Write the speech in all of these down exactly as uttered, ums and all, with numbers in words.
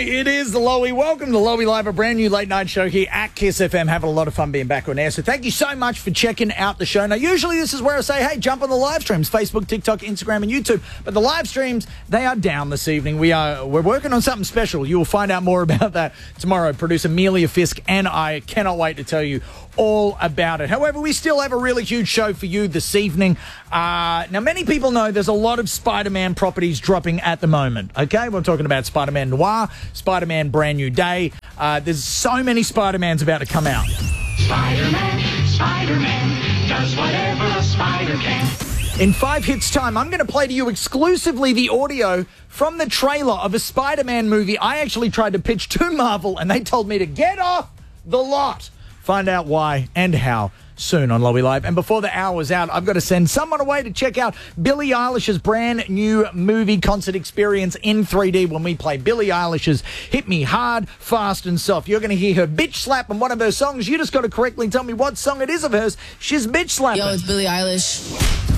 It is the Lowy. Welcome to Lowy Live, a brand new late night show here at Kiss F M. Having a lot of fun being back on air. So thank you so much for checking out the show. Now, usually this is where I say, hey, jump on the live streams, Facebook, TikTok, Instagram, and YouTube. But the live streams, they are down this evening. We are, we're working on something special. You will find out more about that tomorrow. Producer Amelia Fisk and I cannot wait to tell you all about it. However, we still have a really huge show for you this evening. Uh, now, many people know there's a lot of Spider-Man properties dropping at the moment, okay? We're talking about Spider-Man Noir, Spider-Man Brand New Day. Uh, there's so many Spider-Mans about to come out. Spider-Man, Spider-Man, does whatever a spider can. In five hits time, I'm going to play to you exclusively the audio from the trailer of a Spider-Man movie I actually tried to pitch to Marvel, and they told me to get off the lot. Find out why and how soon on Lowy Live. And before the hour's out, I've got to send someone away to check out Billie Eilish's brand new movie concert experience in three D when we play Billie Eilish's Hit Me Hard, Fast and Soft. You're going to hear her bitch slap on one of her songs. You just got to correctly tell me what song it is of hers she's bitch slapping. Yo, it's Billie Eilish.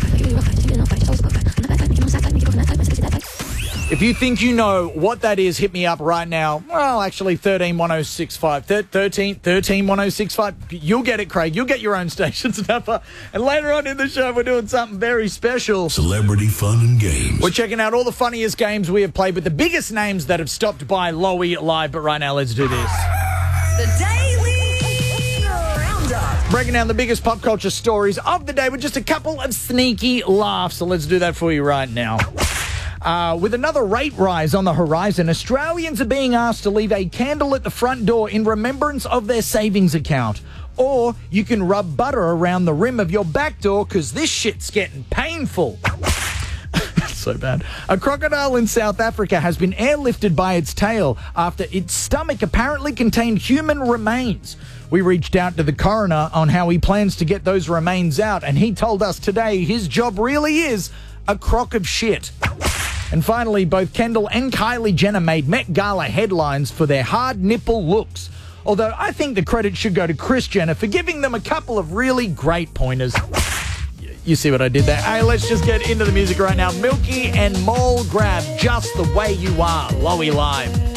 If you think you know what that is, hit me up right now. Well, actually, thirteen one oh six five. thirteen, thirteen one oh six five. You'll get it, Craig. You'll get your own station snapper. And later on in the show, we're doing something very special. Celebrity fun and games. We're checking out all the funniest games we have played with the biggest names that have stopped by Lowy Live. But right now, let's do this. The Daily Roundup. Breaking down the biggest pop culture stories of the day with just a couple of sneaky laughs. So let's do that for you right now. Uh, with another rate rise on the horizon, Australians are being asked to leave a candle at the front door in remembrance of their savings account. Or you can rub butter around the rim of your back door because this shit's getting painful. So bad. A crocodile in South Africa has been airlifted by its tail after its stomach apparently contained human remains. We reached out to the coroner on how he plans to get those remains out, and he told us today his job really is a crock of shit. And finally, both Kendall and Kylie Jenner made Met Gala headlines for their hard nipple looks. Although I think the credit should go to Kris Jenner for giving them a couple of really great pointers. You see what I did there? Hey, let's just get into the music right now. Milky and Mole Grab, Just the Way You Are. Lowy Live.